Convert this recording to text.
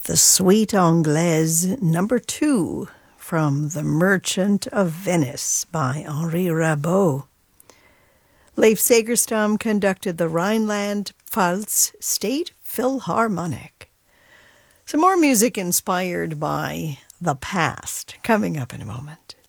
the Suite Anglaise number 2 from The Merchant of Venice by Henri Rabault. Leif Segerstam conducted the Rhineland-Pfalz State Philharmonic. Some more music inspired by the past coming up in a moment.